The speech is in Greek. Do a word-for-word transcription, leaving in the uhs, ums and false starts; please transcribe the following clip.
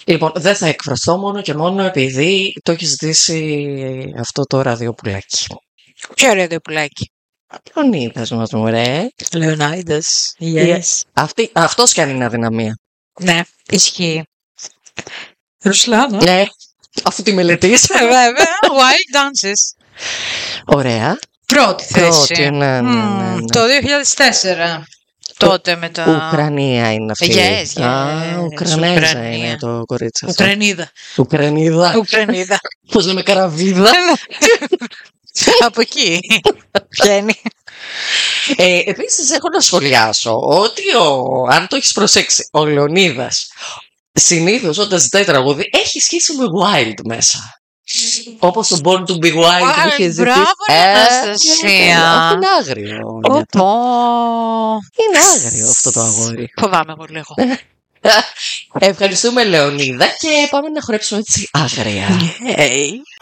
Λοιπόν, δεν θα εκφραστώ μόνο και μόνο επειδή το έχει ζητήσει αυτό το ραδιοπουλάκι. Ποιο ραδιοπουλάκι? Λεωνίδας μας, μωρέ. Λεωνάιδας. Yes. Αυτή, αυτός κι αν είναι αδυναμία. Ναι, ισχύει. Ρουσλάνα. Ναι, αφού τη μελετήσα. Βέβαια, Wild Dances. Ωραία. Πρώτη θέση. Πρώτη, ναι, ναι, ναι, ναι. Το δύο χιλιάδες τέσσερα. Τότε με τα... Ουκρανία είναι αυτή. Yes, yes. Α, Ουκρανέζα Ουκρανία. είναι το κορίτσι αυτό. Ουκρανίδα. Ουκρανίδα. Ουκρανίδα. Πώς λέμε, καραβίδα. Από εκεί βγαίνει. Ε, επίσης έχω να σχολιάσω ότι ο, αν το έχεις προσέξει, ο Λεωνίδας συνήθως όταν ζητάει τραγούδι έχει σχέση με Wild μέσα. Όπως το Born to be Wild που είχε ζητήσει. Μπράβο, Αναστασία. Είναι άγριο. Οπό. Είναι άγριο αυτό το αγόρι. Φοβάμαι εγώ λίγο. Ευχαριστούμε, Λεωνίδα, και πάμε να χορέψουμε έτσι άγρια. Yay.